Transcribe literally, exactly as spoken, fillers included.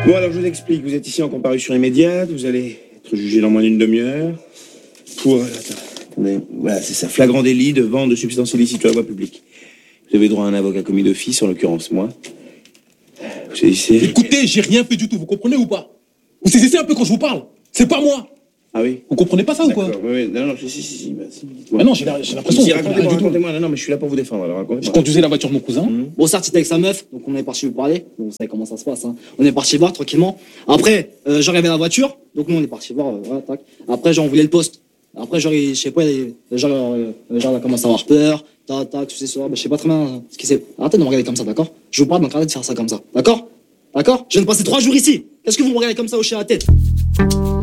Bon, alors je vous explique. Vous êtes ici en comparution immédiate. Vous allez être jugé dans moins d'une demi-heure. Pour... Attendez. Voilà, c'est ça. Flagrant délit de vente de substances illicites sur la voie publique. Vous avez droit à un avocat commis d'office, en l'occurrence moi. Vous saisissez... Écoutez, j'ai rien fait du tout, vous comprenez ou pas? Vous saisissez un peu quand je vous parle. C'est pas moi. Ah oui? Vous comprenez pas ça ou quoi? Oui, oui. Non, non, si, si, si. Bah, si. Mais non, j'ai l'impression... Si, racontez-moi, racontez-moi. Non, non, mais je suis là pour vous défendre. Alors, racontez-moi. Je conduisais la voiture de mon cousin. Mmh. Bon, certes, il était avec sa meuf, donc on est parti lui parler. Bon, vous savez comment ça se passe, hein. On est parti voir tranquillement. Après, euh, genre, il y avait la voiture, donc nous, on est parti voir, euh, voilà, tac. Après, genre, on voulait le poste. Après, genre, il, je sais pas, il, genre, euh, genre, il a commencé à avoir peur, tac, tac, tout ça, bah, je sais pas très bien ce qui s'est. Arrêtez de me regarder comme ça, d'accord? Je vous parle, donc arrêtez de faire ça comme ça, d'accord? D'accord? Je viens de passer trois jours ici. Qu'est-ce que vous me regardez comme ça au chien à la tête?